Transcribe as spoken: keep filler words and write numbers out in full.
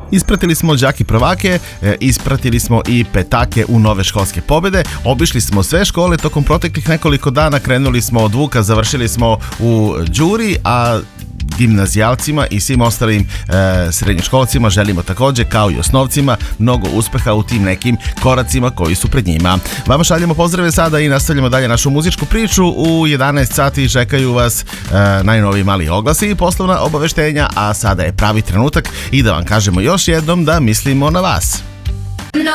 Ispratili smo đake prvake, ispratili smo i petake u nove školske pobjede, obišli smo sve škole tokom proteklih nekoliko dana, krenuli smo od Vuka, završili smo u Đuri, a gimnazijalcima i svim ostalim e, srednjoškolcima želimo također, kao i osnovcima, mnogo uspeha u tim nekim koracima koji su pred njima. Vama šaljemo pozdrave sada i nastavljamo dalje našu muzičku priču. U jedanaest sati čekaju vas e, najnoviji mali oglasi i poslovna obaveštenja, a sada je pravi trenutak i da vam kažemo još jednom da mislimo na vas.